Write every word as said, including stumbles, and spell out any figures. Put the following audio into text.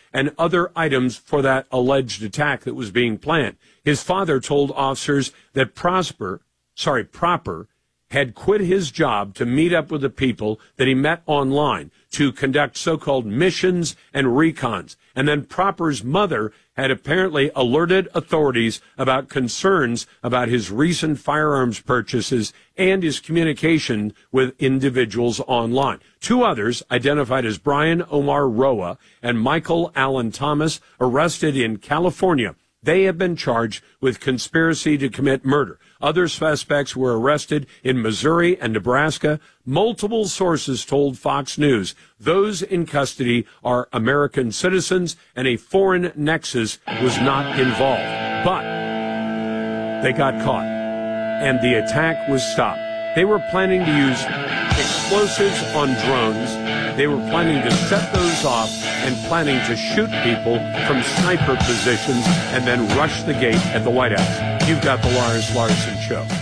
and other items for that alleged attack that was being planned. His father told officers that Prosper, sorry, Proper had quit his job to meet up with the people that he met online to conduct so-called missions and recons. And then Proper's mother had apparently alerted authorities about concerns about his recent firearms purchases and his communication with individuals online. Two others, identified as Brian Omar Roa and Michael Allen Thomas, arrested in California. They have been charged with conspiracy to commit murder. Other suspects were arrested in Missouri and Nebraska. Multiple sources told Fox News those in custody are American citizens and a foreign nexus was not involved. But they got caught, and the attack was stopped. They were planning to use explosives on drones. They were planning to set those off and planning to shoot people from sniper positions and then rush the gate at the White House. You've got the Lars Larson Show.